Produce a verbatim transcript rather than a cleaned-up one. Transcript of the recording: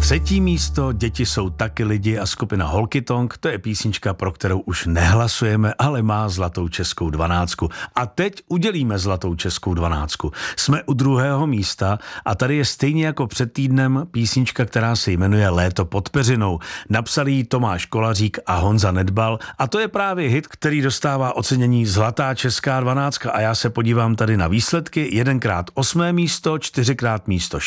Třetí místo, Děti jsou taky lidi a skupina Holkytonk, to je písnička, pro kterou už nehlasujeme, ale má zlatou českou dvanáctku. A teď udělíme zlatou českou dvanáctku. Jsme u druhého místa a tady je stejně jako před týdnem písnička, která se jmenuje Léto pod peřinou. Napsal ji Tomáš Kolařík a Honza Nedbal a to je právě hit, který dostává ocenění zlatá česká dvanáctka a já se podívám tady na výsledky. Jedenkrát osmé místo, čtyřikrát místo